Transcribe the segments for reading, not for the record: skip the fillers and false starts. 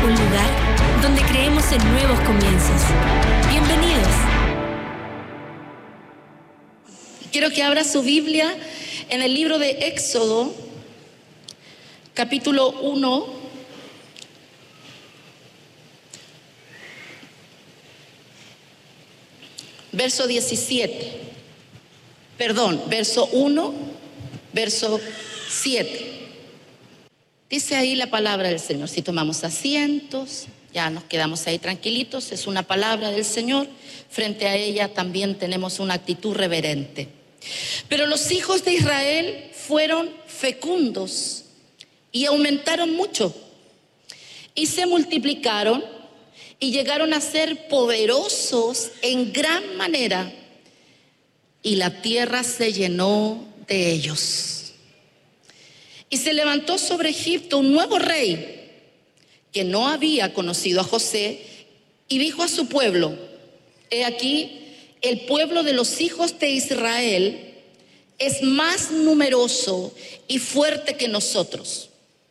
un lugar donde creemos en nuevos comienzos. Bienvenidos. Quiero que abra su Biblia en el libro de Éxodo, capítulo 1. Verso 17. Perdón, verso 1, verso 7. Dice ahí la palabra del Señor. Si tomamos asientos, ya nos quedamos ahí tranquilitos. Es una palabra del Señor. Frente a ella también tenemos una actitud reverente. Pero los hijos de Israel fueron fecundos y aumentaron mucho. Y se multiplicaron y llegaron a ser poderosos en gran manera. Y la tierra se llenó de ellos. Y se levantó sobre Egipto un nuevo rey que no había conocido a José, y dijo a su pueblo: he aquí, el pueblo de los hijos de Israel es más numeroso y fuerte que nosotros.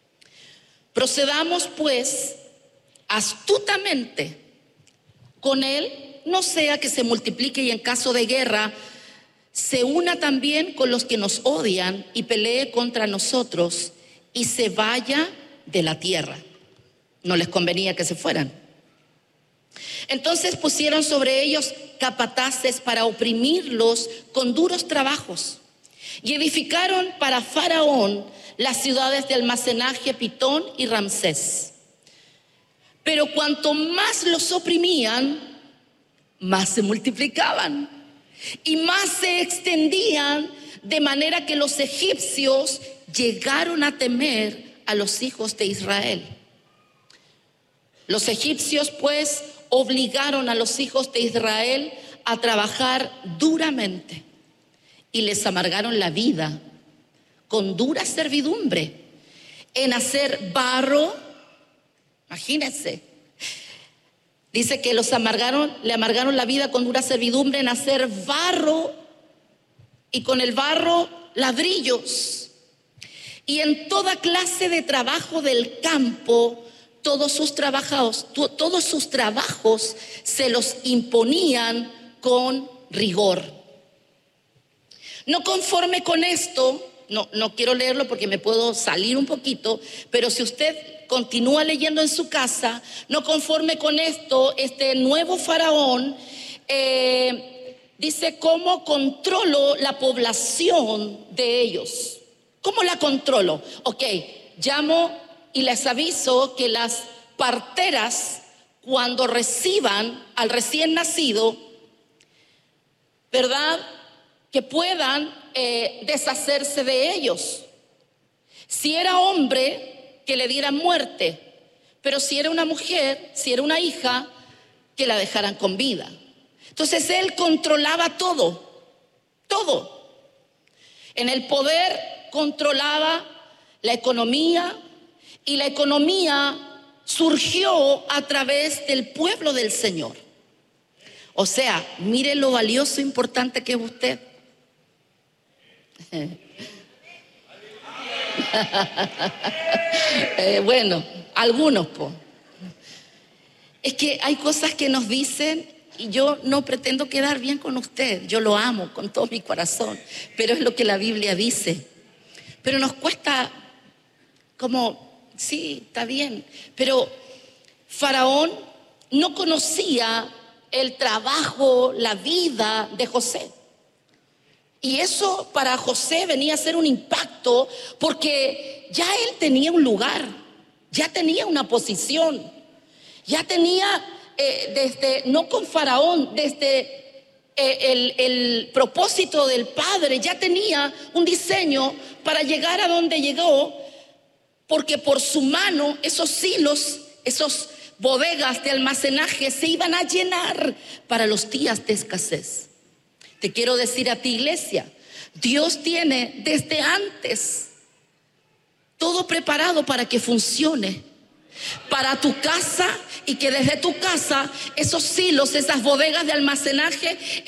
Procedamos pues astutamente con él, no sea que se multiplique y en caso de guerra se una también con los que nos odian y pelee contra nosotros y se vaya de la tierra. No les convenía que se fueran. Entonces pusieron sobre ellos capataces para oprimirlos con duros trabajos, y edificaron para Faraón las ciudades de almacenaje Pitón y Ramsés. Pero cuanto más los oprimían, más se multiplicaban y más se extendían, de manera que los egipcios llegaron a temer a los hijos de Israel. Los egipcios pues obligaron a los hijos de Israel a trabajar duramente y les amargaron la vida con dura servidumbre en hacer barro. Imagínense. Dice que le amargaron la vida con dura servidumbre en hacer barro, y con el barro ladrillos, y en toda clase de trabajo del campo. Todos sus trabajos se los imponían con rigor. No conforme con esto, no quiero leerlo porque me puedo salir un poquito, pero si usted continúa leyendo en su casa, no conforme con esto, este nuevo faraón dice: ¿cómo controlo la población de ellos? ¿Cómo la controlo? Ok, llamo y les aviso que las parteras, cuando reciban al recién nacido, ¿verdad?, que puedan deshacerse de ellos. Si era hombre, que le dieran muerte, pero si era una mujer, si era una hija, que la dejaran con vida. Entonces él controlaba todo. En el poder controlaba la economía, y la economía surgió a través del pueblo del Señor. O sea, mire lo valioso e importante que es usted. Bueno, algunos es que hay cosas que nos dicen, y yo no pretendo quedar bien con usted. Yo lo amo con todo mi corazón, pero es lo que la Biblia dice. Pero nos cuesta como, sí, está bien, pero Faraón no conocía el trabajo, la vida de José. Y eso para José venía a ser un impacto, porque ya él tenía un lugar, ya tenía una posición, ya tenía, no con Faraón, desde el propósito del Padre, ya tenía un diseño para llegar a donde llegó, porque por su mano esos silos, esos bodegas de almacenaje se iban a llenar para los días de escasez. Te quiero decir a ti, iglesia, Dios tiene desde antes todo preparado para que funcione para tu casa, y que desde tu casa esos silos, esas bodegas de almacenaje